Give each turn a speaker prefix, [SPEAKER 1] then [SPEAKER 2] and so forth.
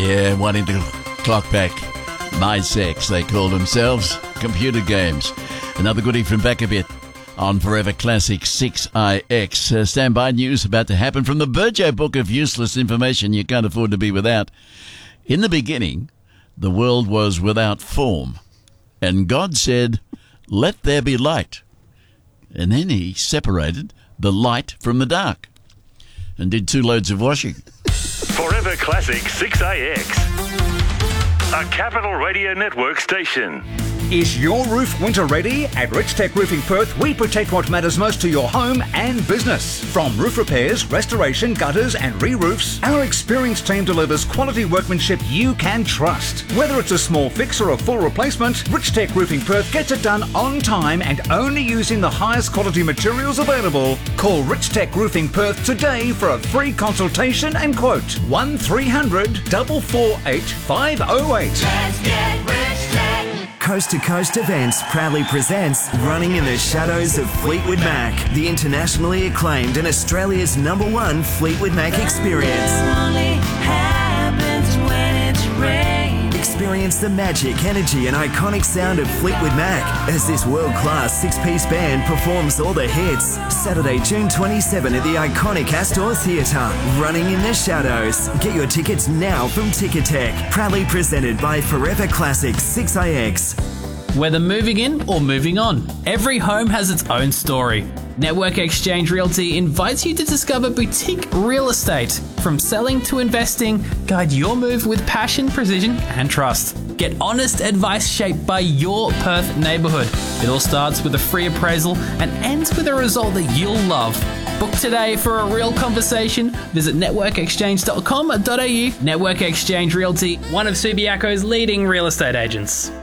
[SPEAKER 1] Yeah, wanting to clock back my sex, they call themselves. Computer games. Another goodie from back a bit on Forever Classic 6IX. Standby news about to happen from the Burjo book of useless information you can't afford to be without. In the beginning, the world was without form, and God said, "Let there be light." And then he separated the light from the dark and did 2 loads of washing.
[SPEAKER 2] Forever Classic 6AX, a Capital Radio Network station.
[SPEAKER 3] Is your roof winter ready? At Rich Tech Roofing Perth, we protect what matters most to your home and business. From roof repairs, restoration, gutters and re-roofs, our experienced team delivers quality workmanship you can trust. Whether it's a small fix or a full replacement, Rich Tech Roofing Perth gets it done on time and only using the highest quality materials available. Call Rich Tech Roofing Perth today for a free consultation and quote. 1300 448 508.
[SPEAKER 4] Let's get Rich Tech.
[SPEAKER 5] Coast to Coast Events proudly presents Running in the Shadows of Fleetwood Mac, the internationally acclaimed and Australia's #1 Fleetwood Mac experience.
[SPEAKER 4] Only happens when it's rain.
[SPEAKER 5] Experience the magic, energy and iconic sound of Fleetwood Mac as this world-class 6-piece band performs all the hits. Saturday, June 27 at the iconic Astor Theatre. Running in the Shadows. Get your tickets now from Ticketek. Proudly presented by Forever Classic 6IX.
[SPEAKER 6] Whether moving in or moving on, every home has its own story. Network Exchange Realty invites you to discover boutique real estate. From selling to investing, guide your move with passion, precision and trust. Get honest advice shaped by your Perth neighbourhood. It all starts with a free appraisal and ends with a result that you'll love. Book today for a real conversation. Visit networkexchange.com.au. Network Exchange Realty, one of Subiaco's leading real estate agents.